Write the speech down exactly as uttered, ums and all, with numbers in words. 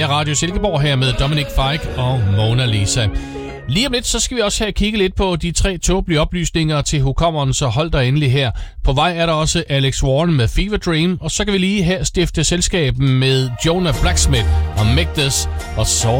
er Radio Silkeborg her med Dominic Fike og Mona Lisa. Lige om lidt, så skal vi også have kigge lidt på de tre tåbelige oplysninger til hukommeren, så hold dig endelig her. På vej er der også Alex Warren med Fever Dream, og så kan vi lige her stifte selskab med Jonah Blacksmith og Make This og så